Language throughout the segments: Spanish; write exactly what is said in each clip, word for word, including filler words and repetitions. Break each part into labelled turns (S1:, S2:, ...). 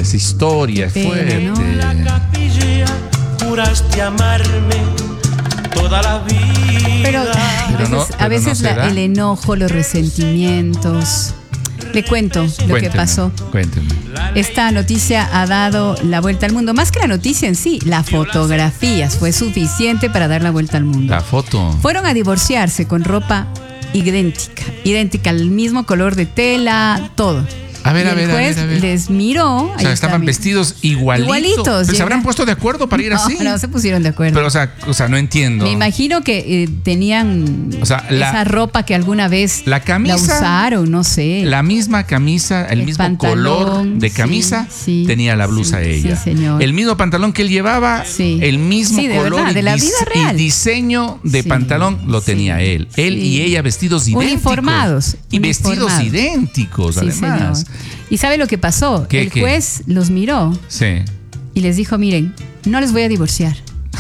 S1: esa historia
S2: Qué
S1: fuerte.
S2: pena, ¿no?
S3: En la capilla juraste amarme toda la vida.
S2: Pero, ay, a
S1: Pero
S2: veces,
S1: no-
S2: a
S1: pero
S2: veces
S1: no
S2: la-
S1: será.
S2: el enojo, los resentimientos. Le cuento lo
S1: Cuénteme,
S2: que pasó.
S1: Cuénteme.
S2: Esta noticia ha dado la vuelta al mundo. Más que la noticia en sí, la fotografía fue suficiente para dar la vuelta al mundo.
S1: La foto.
S2: Fueron a divorciarse con ropa idéntica, idéntica, el mismo color de tela, todo.
S1: A ver,
S2: Y
S1: a
S2: el
S1: ver, a
S2: juez
S1: ver, a ver.
S2: les miró.
S1: O
S2: ahí
S1: sea,
S2: está,
S1: estaban
S2: mira.
S1: vestidos igualitos.
S2: Igualitos,
S1: Pero se
S2: llega-
S1: habrán puesto de acuerdo para ir
S2: No,
S1: así.
S2: no se pusieron de acuerdo.
S1: Pero, o sea, o sea, no entiendo.
S2: Me imagino que eh, tenían
S1: O sea, la-
S2: esa ropa que alguna vez
S1: la camisa-
S2: usaron, no sé.
S1: La misma camisa, el,
S2: El
S1: mismo
S2: pantalón,
S1: color de
S2: sí,
S1: camisa
S2: sí,
S1: tenía la blusa
S2: sí,
S1: ella.
S2: sí, señor.
S1: El mismo pantalón que él llevaba,
S2: Sí.
S1: el mismo
S2: Sí, de
S1: color
S2: verdad,
S1: y,
S2: de la
S1: dis-
S2: vida
S1: y
S2: real.
S1: diseño de
S2: Sí,
S1: pantalón lo
S2: sí,
S1: tenía él. Él
S2: sí.
S1: y ella vestidos idénticos.
S2: Uniformados,
S1: Y vestidos
S2: uniformados.
S1: idénticos,
S2: Sí,
S1: además.
S2: señor. ¿Y sabe lo que pasó?
S1: ¿Qué,
S2: El
S1: qué?
S2: juez los miró
S1: Sí.
S2: y les dijo, miren, no les voy a divorciar.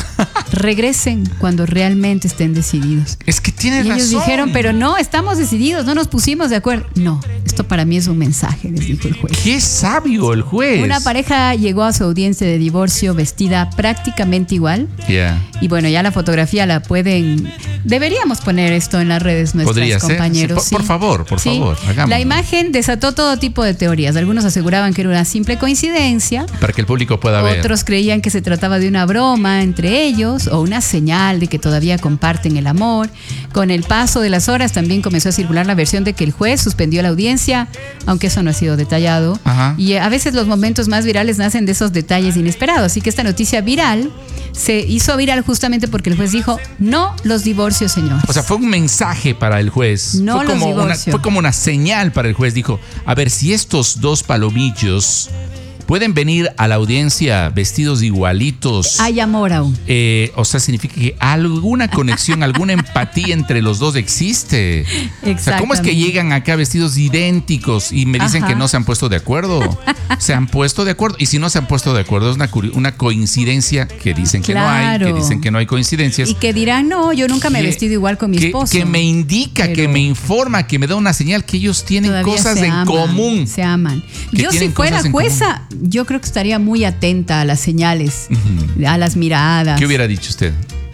S2: Regresen cuando realmente estén decididos.
S1: Es que tienes
S2: Y ellos
S1: razón.
S2: dijeron, pero no, estamos decididos, no nos pusimos de acuerdo. No, esto para mí es un mensaje, les dijo el juez.
S1: Qué sabio el juez.
S2: Una pareja llegó a su audiencia de divorcio vestida prácticamente igual.
S1: Ya.
S2: Y bueno, ya la fotografía la pueden... Deberíamos poner esto en las redes, nuestros
S1: Podría ser.
S2: compañeros.
S1: Sí, por- por favor, por
S2: Sí.
S1: favor, hagámoslo.
S2: La imagen desató todo tipo de teorías. Algunos aseguraban que era una simple coincidencia.
S1: Para que el público pueda ver.
S2: Otros creían que se trataba de una broma entre ellos o una señal de que todavía comparten el amor. Con el paso de las horas también comenzó a circular la versión de que el juez suspendió la audiencia, aunque eso no ha sido detallado.
S1: Ajá.
S2: Y a veces los momentos más virales nacen de esos detalles inesperados. Así que esta noticia viral se hizo viral justamente porque el juez dijo, no los divorcios, señores.
S1: O sea, fue un mensaje para el juez.
S2: No
S1: fue,
S2: los
S1: como una,
S2: divorcio.
S1: fue como una señal para el juez. Dijo, a ver, si estos dos palomillos pueden venir a la audiencia vestidos igualitos.
S2: Hay amor aún.
S1: Eh, o sea, significa que alguna conexión, alguna empatía entre los dos existe. O sea, ¿cómo es que
S2: Exactamente.
S1: llegan acá vestidos idénticos y me dicen
S2: Ajá.
S1: que no se han puesto de acuerdo? Se han puesto de acuerdo. Y si no se han puesto de acuerdo, es una, curi- una coincidencia que dicen que no hay, que
S2: Claro.
S1: dicen que no hay coincidencias.
S2: Y que dirán, no, yo nunca me he
S1: Que-
S2: vestido igual con mi
S1: que,
S2: esposo.
S1: que me indica, que
S2: Pero-
S1: me informa, que me da una señal que ellos tienen
S2: Todavía
S1: cosas
S2: se
S1: en
S2: aman,
S1: común.
S2: Se aman.
S1: Que
S2: Yo si
S1: tienen
S2: fuera
S1: cosas en
S2: jueza, yo creo que estaría muy atenta a las señales,
S1: Ujú.
S2: a las miradas.
S1: ¿Qué hubiera dicho usted?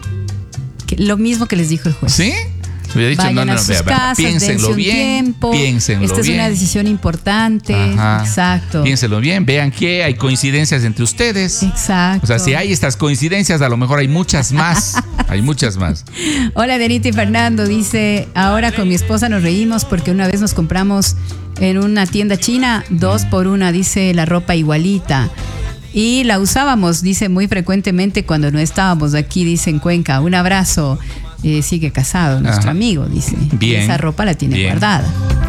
S2: Que- lo mismo que les dijo el juez.
S1: ¿Sí? Hubiera dicho,
S2: Vayan
S1: no, no,
S2: a
S1: no,
S2: sus
S1: vea, vea,
S2: casas, dense
S1: piénsenlo
S2: un
S1: bien,
S2: tiempo.
S1: piénsenlo
S2: Esta es
S1: bien.
S2: una decisión importante.
S1: Ajá.
S2: Exacto.
S1: Piénsenlo bien, vean que hay coincidencias entre ustedes.
S2: Exacto.
S1: O sea, si hay estas coincidencias, a lo mejor hay muchas más. Hay muchas más.
S2: Hola, Denita y Fernando. Dice, ahora con mi esposa nos reímos porque una vez nos compramos en una tienda china dos por una, dice, la ropa igualita. Y la usábamos, dice, muy frecuentemente cuando no estábamos aquí, dice, en Cuenca. Un abrazo. Eh, sigue casado, nuestro
S1: Ajá.
S2: amigo, dice.
S1: Bien.
S2: Esa ropa la tiene
S1: Bien.
S2: guardada.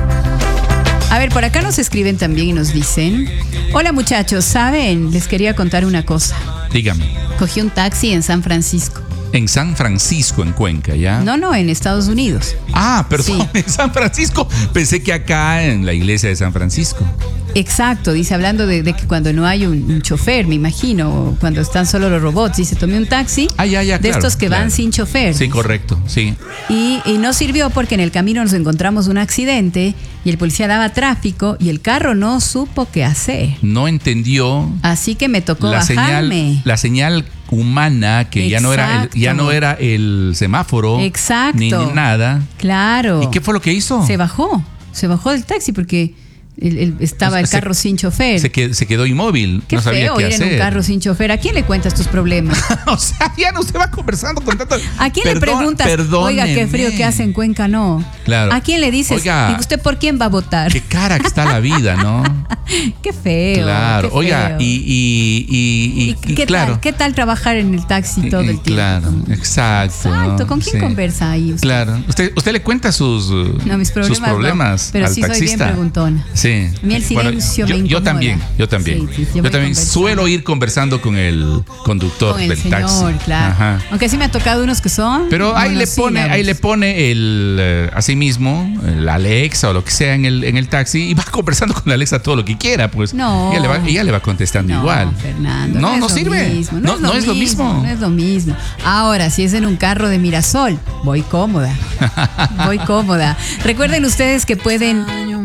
S2: A ver, por acá nos escriben también y nos dicen, hola muchachos, ¿saben? Les quería contar una cosa.
S1: Dígame.
S2: Cogí un taxi en San Francisco.
S1: En San Francisco, en Cuenca, ¿ya?
S2: No, no, en Estados Unidos.
S1: Ah, perdón,
S2: Sí.
S1: en San Francisco. Pensé que acá en la iglesia de San Francisco.
S2: Exacto, dice, hablando de, de que cuando no hay un, un chofer, me imagino, o cuando están solo los robots, dice, tomé un taxi
S1: Ah, ya, ya,
S2: de
S1: claro,
S2: estos que
S1: claro.
S2: van sin chofer.
S1: Sí, correcto, sí.
S2: Y, y no sirvió porque en el camino nos encontramos un accidente y el policía daba tráfico y el carro no supo qué hacer.
S1: No entendió
S2: Así que me tocó
S1: la
S2: bajarme.
S1: señal, la señal humana que ya no era el, ya no era el semáforo.
S2: Exacto.
S1: Ni, ni nada.
S2: Claro.
S1: ¿Y qué fue lo que hizo?
S2: Se bajó, se bajó del taxi porque el- el- estaba
S1: O sea,
S2: el
S1: se-
S2: carro sin chofer.
S1: Se quedó, se quedó inmóvil.
S2: Qué
S1: no sabía
S2: feo
S1: qué
S2: ir
S1: hacer.
S2: en un carro sin chofer. ¿A quién le cuentas tus problemas?
S1: O sea, ya no se va conversando con tanto.
S2: ¿A quién le
S1: Perdón-
S2: preguntas, oiga, qué frío
S1: perdóneme.
S2: que hace en Cuenca? No.
S1: Claro.
S2: ¿A quién le dices,
S1: Oiga,
S2: ¿y usted por quién va a votar?
S1: Qué cara que está la vida, ¿no?
S2: Qué feo.
S1: Claro.
S2: qué
S1: Oiga,
S2: feo.
S1: y, y, y, y-
S2: ¿Y
S1: y
S2: qué,
S1: claro.
S2: tal, ¿Qué tal trabajar en el taxi todo
S1: Y-
S2: el
S1: y
S2: tiempo?
S1: Claro, exacto.
S2: Exacto.
S1: ¿no?
S2: ¿Con quién
S1: Sí.
S2: conversa ahí usted?
S1: Claro. Usted, usted le cuenta sus, uh,
S2: No, mis problemas,
S1: sus problemas
S2: no, pero
S1: al
S2: sí soy bien
S1: taxista.
S2: preguntona.
S1: Sí.
S2: A mí el silencio
S1: yo,
S2: me
S1: yo
S2: incomoda.
S1: también, yo también.
S2: Sí, sí, yo
S1: yo
S2: voy
S1: también
S2: conversando.
S1: suelo ir conversando con el conductor
S2: Con el
S1: del
S2: señor,
S1: taxi.
S2: claro.
S1: Ajá.
S2: Aunque sí me ha tocado unos que son.
S1: Pero ahí le pone, ahí le pone el eh, así mismo, el Alexa o lo que sea en el, en el taxi y va conversando con la Alexa todo lo que quiera, pues.
S2: No.
S1: Ella le va, ella le va contestando
S2: No,
S1: igual.
S2: Fernando.
S1: No,
S2: es
S1: no
S2: lo
S1: sirve.
S2: mismo,
S1: No, no es lo mismo.
S2: No es lo mismo. Ahora, si es en un carro de Mirasol, voy cómoda. Voy cómoda. Recuerden ustedes que pueden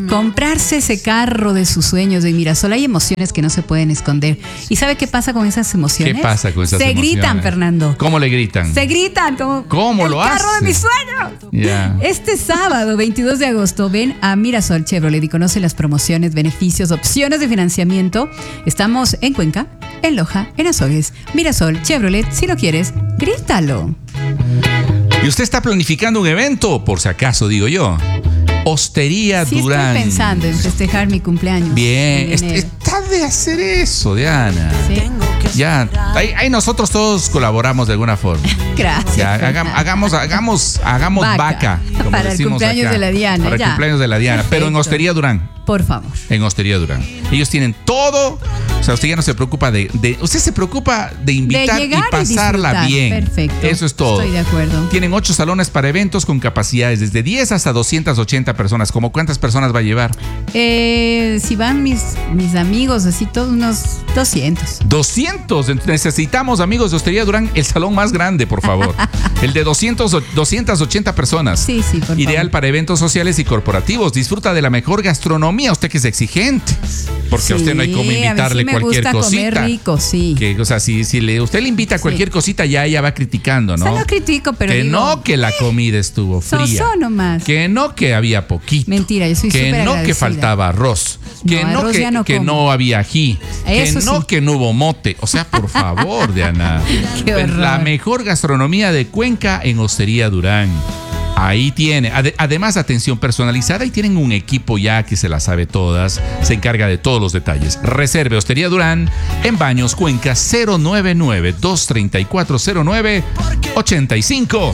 S2: comprarse ese carro de sus sueños de Mirasol. Hay emociones que no se pueden esconder. ¿Y sabe qué pasa con esas emociones?
S1: ¿Qué pasa con esas
S2: se
S1: emociones?
S2: Se gritan, Fernando.
S1: ¿Cómo le gritan?
S2: Se gritan como
S1: ¿Cómo
S2: el
S1: lo
S2: carro
S1: hace?
S2: de mis sueños.
S1: Yeah.
S2: Este sábado, veintidós de agosto, ven a Mirasol Chevrolet y conoce las promociones, beneficios, opciones de financiamiento. Estamos en Cuenca, en Loja, en Azogues. Mirasol Chevrolet, si lo quieres, grítalo.
S1: Y usted está planificando un evento, por si acaso digo yo. Hostería
S2: sí,
S1: Durán.
S2: Estoy pensando en festejar mi cumpleaños.
S1: Bien, es, está de hacer eso, Diana.
S2: Sí.
S1: Ya, ahí, ahí nosotros todos colaboramos de alguna forma.
S2: Gracias.
S1: Ya, hagamos, hagamos, hagamos, hagamos vaca,
S2: vaca
S1: como
S2: para el
S1: decimos
S2: cumpleaños
S1: acá,
S2: de la Diana.
S1: Para
S2: ya.
S1: el cumpleaños de la Diana, pero en Hostería Durán.
S2: Por favor.
S1: En Hostería Durán. Ellos tienen todo. O sea, usted ya no se preocupa de, de usted se preocupa de invitar
S2: de
S1: y pasarla
S2: y
S1: bien.
S2: Perfecto.
S1: Eso es todo.
S2: Estoy de acuerdo.
S1: Tienen ocho salones para eventos con capacidades desde diez hasta doscientas ochenta personas. ¿Cómo cuántas personas va a llevar?
S2: Eh, si van mis, mis amigos, así todos unos doscientos.
S1: doscientos. Necesitamos, amigos de Hostería Durán, el salón más grande, por favor. El de doscientas, doscientas ochenta personas.
S2: Sí, sí, por
S1: Ideal
S2: favor.
S1: para eventos sociales y corporativos. Disfruta de la mejor gastronomía. Usted que es exigente. Porque
S2: sí,
S1: a usted no hay como invitarle
S2: a mí sí
S1: cualquier
S2: me gusta
S1: cosita.
S2: Comer rico, sí.
S1: Que, o sea, si, si le, usted le invita a cualquier sí. cosita, ya ella va criticando, ¿no?
S2: O sea, no critico, pero
S1: que
S2: digo,
S1: no, que la comida estuvo fría.
S2: So, so nomás.
S1: Que no, que había poquito.
S2: Mentira, yo soy
S1: Que
S2: súper
S1: no,
S2: agradecida.
S1: que faltaba arroz. Que
S2: No,
S1: no,
S2: arroz
S1: que,
S2: ya no
S1: que
S2: como.
S1: no había ají.
S2: Eso
S1: que no,
S2: sí.
S1: que no hubo mote. O sea, por favor, Diana.
S2: Qué horror.
S1: La mejor gastronomía de Cuenca en Hostería Durán. Ahí tiene, Ade- además atención personalizada y tienen un equipo ya que se la sabe todas, se encarga de todos los detalles. Reserve Hostería Durán en Baños, Cuenca, cero nueve nueve, dos tres cuatro, cero nueve ocho cinco.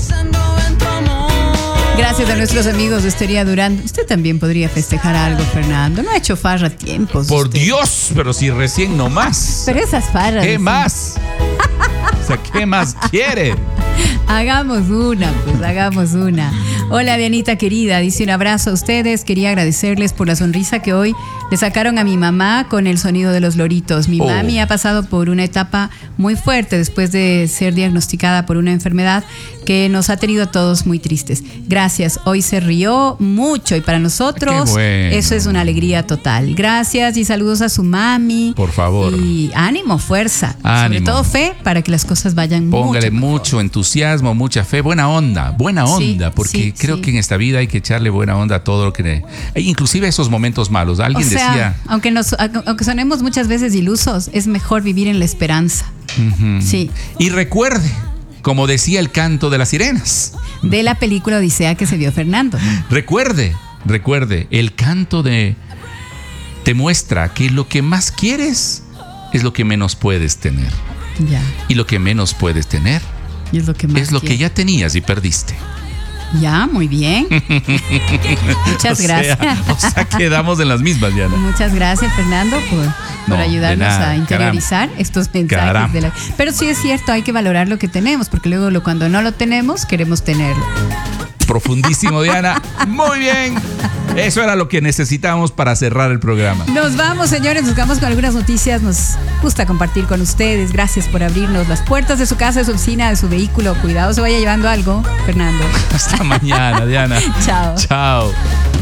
S2: Gracias a nuestros amigos de Hostería Durán. Usted también podría festejar algo, Fernando. No ha hecho farra tiempos.
S1: Por
S2: usted.
S1: Dios, pero si recién no más.
S2: Pero esas farras.
S1: ¿Qué
S2: sí.
S1: más? O sea, ¿qué más quiere?
S2: Hagamos una, pues hagamos una. Hola, Dianita querida, dice un abrazo a ustedes. Quería agradecerles por la sonrisa que hoy le sacaron a mi mamá con el sonido de los loritos. Mi
S1: Oh.
S2: mami ha pasado por una etapa muy fuerte después de ser diagnosticada por una enfermedad que nos ha tenido a todos muy tristes. Gracias, hoy se rió mucho y para nosotros
S1: Qué bueno.
S2: eso es una alegría total. Gracias y saludos a su mami.
S1: Por favor.
S2: Y ánimo, fuerza.
S1: Ánimo.
S2: Sobre todo fe para que las cosas vayan
S1: Póngale
S2: mucho mejor.
S1: mucho entusiasmo, mucha fe, buena onda, buena
S2: Sí,
S1: onda, porque
S2: sí,
S1: creo
S2: sí.
S1: que en esta vida hay que echarle buena onda a todo lo que... e inclusive esos momentos malos. Alguien
S2: O sea,
S1: decía...
S2: aunque, nos, aunque sonemos muchas veces ilusos, es mejor vivir en la esperanza.
S1: Ujú.
S2: Sí.
S1: Y recuerde, como decía el canto de las sirenas,
S2: De la película Odisea que se vio Fernando.
S1: recuerde, recuerde, el canto de... te muestra que lo que más quieres es lo que menos puedes tener.
S2: Ya.
S1: Y lo que menos puedes tener
S2: Y es lo que más
S1: es lo que
S2: quiero.
S1: ya tenías y perdiste.
S2: Ya, muy bien. Muchas
S1: O sea,
S2: gracias.
S1: o sea, quedamos en las mismas, Diana.
S2: Muchas gracias, Fernando, por, por
S1: No, de
S2: ayudarnos
S1: nada,
S2: a interiorizar estos mensajes.
S1: Caramba.
S2: De la... Pero sí es cierto, hay que valorar lo que tenemos, porque luego lo, cuando no lo tenemos, queremos tenerlo.
S1: Profundísimo, Diana. Muy bien. Eso era lo que necesitábamos para cerrar el programa.
S2: Nos vamos, señores, nos vamos con algunas noticias. Nos gusta compartir con ustedes. Gracias por abrirnos las puertas de su casa, de su oficina, de su vehículo. Cuidado, se vaya llevando algo, Fernando.
S1: Hasta mañana, Diana.
S2: Chao.
S1: Chao.